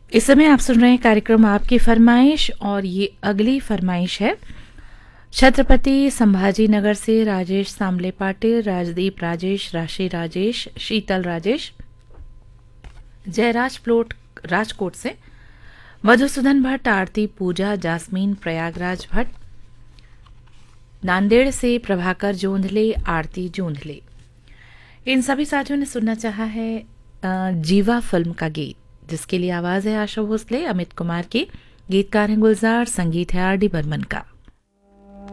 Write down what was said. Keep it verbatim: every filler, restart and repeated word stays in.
इस समय आप सुन रहे हैं कार्यक्रम आपकी फरमाइश और ये अगली फरमाइश है छत्रपति संभाजी नगर से राजेश सांबले पाटिल, राजदीप राजेश, राशि राजेश, शीतल राजेश, जयराज प्लोट राजकोट से, मधुसूदन भट्ट, आरती पूजा, जास्मीन प्रयागराज भट्ट, नांदेड़ से प्रभाकर जोंधले, आरती जोंधले। इन सभी साथियों ने सुनना चाहा है जीवा फिल्म का गीत, जिसके लिए आवाज है आशा भोसले, अमित कुमार की, गीतकार हैं गुलजार, संगीत है आर डी बर्मन का।